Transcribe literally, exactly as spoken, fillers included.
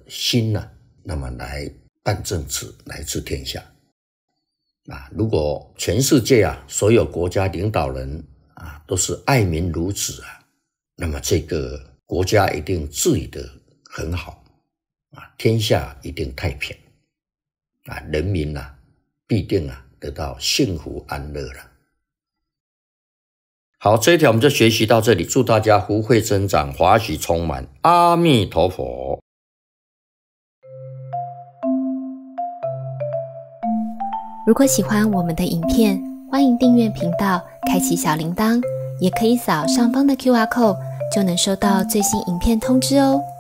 心呢、啊，那么来办政治，来治天下。啊，如果全世界啊，所有国家领导人啊，都是爱民如子啊，那么这个国家一定治理得很好啊，天下一定太平啊，人民啊必定啊得到幸福安乐了。好，这一条我们就学习到这里，祝大家福慧增长，华喜充满，阿弥陀佛。 如果喜欢我们的影片，欢迎订阅频道，开启小铃铛，也可以扫上方的 Q R code， 就能收到最新影片通知哦。